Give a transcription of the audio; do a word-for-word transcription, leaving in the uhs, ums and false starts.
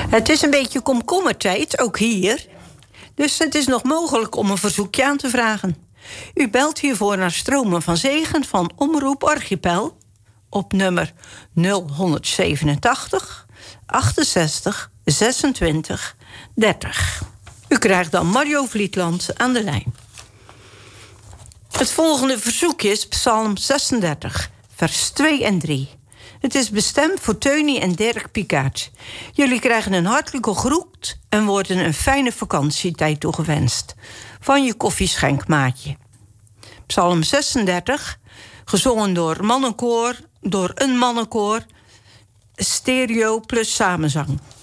Het is een beetje komkommertijd, ook hier. Dus het is nog mogelijk om een verzoekje aan te vragen. U belt hiervoor naar Stromen van Zegen van Omroep Archipel op nummer nul zevenentachtig, achtenzestig, zesentwintig, dertig. U krijgt dan Mario Vlietland aan de lijn. Het volgende verzoekje is Psalm zesendertig, vers twee en drie. Het is bestemd voor Teunie en Dirk Picaert. Jullie krijgen een hartelijke groet en worden een fijne vakantietijd toegewenst. Van je koffieschenkmaatje. Psalm zesendertig, gezongen door mannenkoor, door een mannenkoor, stereo plus samenzang.